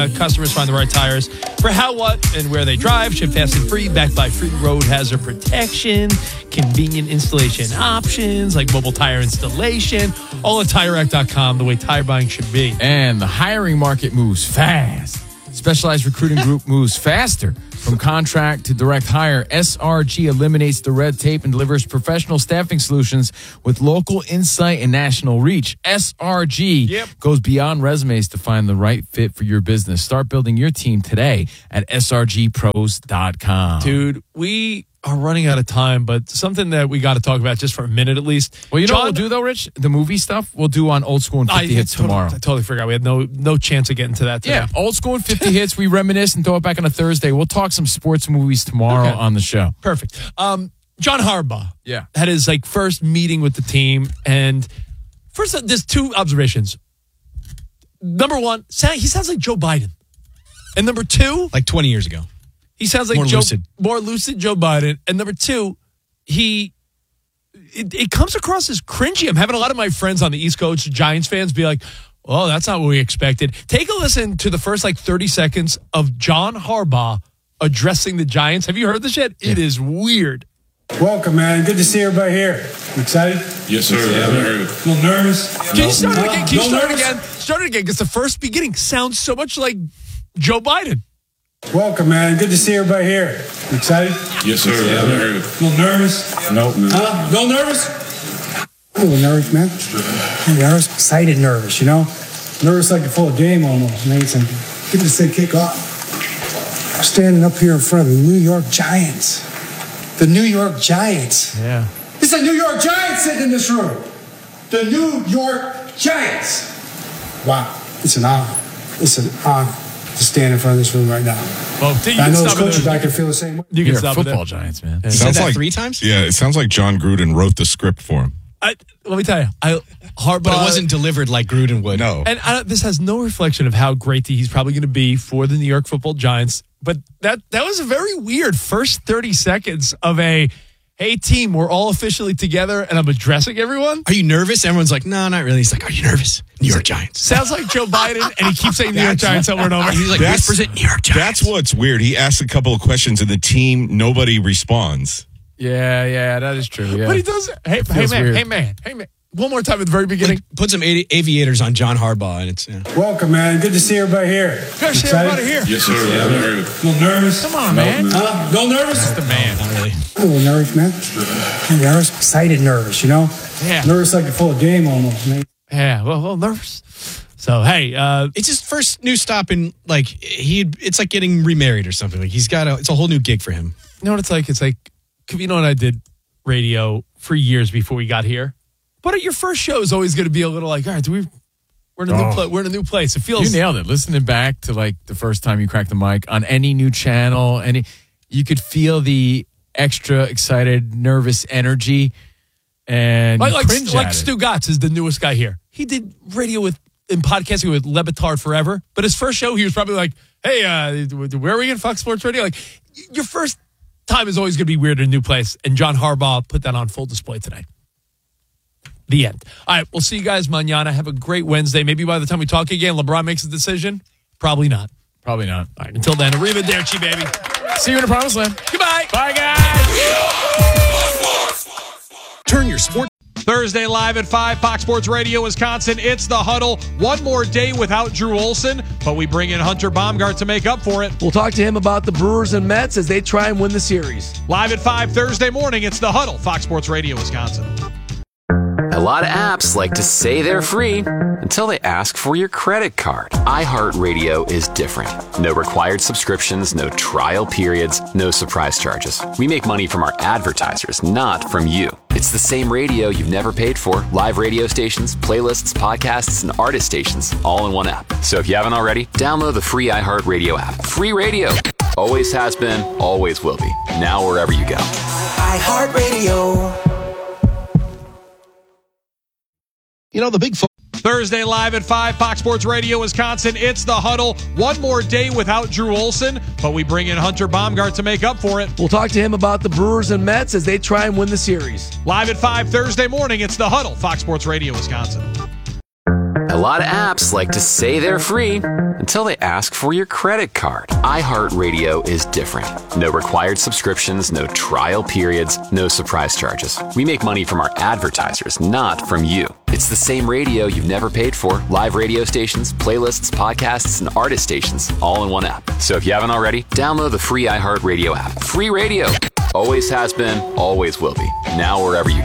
Customers find the right tires for how, what, and where they drive. Ship fast and free, backed by free road hazard protection, convenient installation options like mobile tire installation. All at TireRack.com, the way tire buying should be. And the hiring market moves fast. Specialized Recruiting Group moves faster. From contract to direct hire, SRG eliminates the red tape and delivers professional staffing solutions with local insight and national reach. SRG goes beyond resumes to find the right fit for your business. Start building your team today at srgpros.com. Dude, we are running out of time, but something that we got to talk about just for a minute at least. Well, you know what we'll do, though, Rich? The movie stuff we'll do on Old School and 50 Hits tomorrow. I totally forgot. We had no chance of getting to that today. Yeah, Old School and 50 Hits. We reminisce and throw it back on a Thursday. We'll talk some sports movies tomorrow on the show. Perfect. John Harbaugh had his first meeting with the team. And first, there's two observations. Number one, he sounds like Joe Biden. And number two, like 20 years ago. He sounds like more lucid Joe Biden. And number two, it comes across as cringy. I'm having a lot of my friends on the East Coast, Giants fans, be like, oh, that's not what we expected. Take a listen to the first 30 seconds of John Harbaugh addressing the Giants. Have you heard this yet? Yeah. It is weird. Welcome, man. Good to see everybody here. You excited? Yes, sir. Yeah, a little nervous? Can you start it again? Start it again, because the first beginning sounds so much like Joe Biden. Welcome, man. Good to see everybody here. You excited? Yes, sir. Yeah, a little nervous? Nope. A little nervous? A little nervous, man. Nervous? Excited nervous, Nervous like you're full of game almost. Amazing. Good to say kick off. I'm standing up here in front of the New York Giants. The New York Giants. Yeah. It's the New York Giants sitting in this room. The New York Giants. Wow. It's an honor. It's an honor to stand in front of this room right now. Well, I know those coaches back there feel the same way. You can stop football Giants, man. You said that 3 times? Yeah, it sounds like John Gruden wrote the script for him. Let me tell you, Harbaugh, but it wasn't delivered like Gruden would. No. And this has no reflection of how great he's probably going to be for the New York Football Giants. But that was a very weird first 30 seconds of hey, team, we're all officially together, and I'm addressing everyone. Are you nervous? Everyone's like, no, not really. He's like, are you nervous? New York Giants. Sounds like Joe Biden, and he keeps saying New York Giants over and over. He's like, whispers it, New York Giants. That's what's weird. He asks a couple of questions, and the team, nobody responds. Yeah, that is true. Yeah. But he does. Hey man. One more time at the very beginning. Put some aviators on John Harbaugh, and it's Welcome, man. Good to see everybody here. Good to see everybody here. Yes, sir. Yeah, a little nervous? Come on, man. A little nervous? That's the man. not really. A little nervous, man. Nervous? Excited nervous, Yeah. Nervous like you're full of game almost, man. Yeah, well, a little nervous. So, hey. It's his first new stop in, it's like getting remarried or something. Like, it's a whole new gig for him. You know what it's like? It's like, I did radio for years before we got here. But your first show is always going to be a little like, all right, we're in a new place. It feels you nailed it. Listening back to the first time you cracked the mic on any new channel, you could feel the extra excited, nervous energy, and like cringe Stu Gatz is the newest guy here. He did radio and podcasting with Le Batard forever, but his first show he was probably like, hey, where are we in Fox Sports Radio? Like your first time is always going to be weird in a new place, and John Harbaugh put that on full display today. The end. All right, we'll see you guys mañana. Have a great Wednesday. Maybe by the time we talk again, LeBron makes a decision. Probably not. All right, until then, arrivederci, baby. See you in the promised land. Goodbye. Bye, guys. Turn your sport. Thursday live at 5, Fox Sports Radio, Wisconsin. It's The Huddle. One more day without Drew Olson, but we bring in Hunter Baumgart to make up for it. We'll talk to him about the Brewers and Mets as they try and win the series. Live at 5 Thursday morning, it's The Huddle, Fox Sports Radio, Wisconsin. A lot of apps like to say they're free until they ask for your credit card. iHeartRadio is different. No required subscriptions, no trial periods, no surprise charges. We make money from our advertisers, not from you. It's the same radio you've never paid for. Live radio stations, playlists, podcasts, and artist stations, all in one app. So if you haven't already, download the free iHeartRadio app. Free radio. Always has been, always will be. Now wherever you go. iHeartRadio. The big Thursday live at 5, Fox Sports Radio, Wisconsin. It's The Huddle. One more day without Drew Olson, but we bring in Hunter Baumgart to make up for it. We'll talk to him about the Brewers and Mets as they try and win the series. Live at 5 Thursday morning, it's The Huddle, Fox Sports Radio, Wisconsin. A lot of apps like to say they're free until they ask for your credit card. iHeartRadio is different. No required subscriptions, no trial periods, no surprise charges. We make money from our advertisers, not from you. It's the same radio you've never paid for. Live radio stations, playlists, podcasts, and artist stations all in one app. So if you haven't already, download the free iHeartRadio app. Free radio. Always has been, always will be. Now wherever you